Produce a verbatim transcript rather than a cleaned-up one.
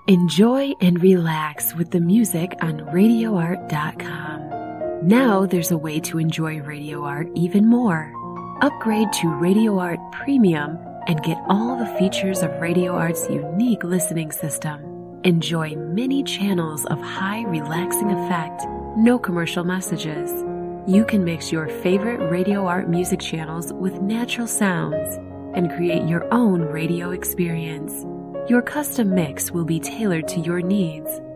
Enjoy and relax with the music on radio art dot com. Now there's a way to enjoy Radio Art even more. Upgrade to Radio Art Premium and get all the features of Radio Art's unique listening system. Enjoy many channels of high relaxing effect, no commercial messages. You can mix your favorite Radio Art music channels with natural sounds and create your own radio experience. Your custom mix will be tailored to your needs.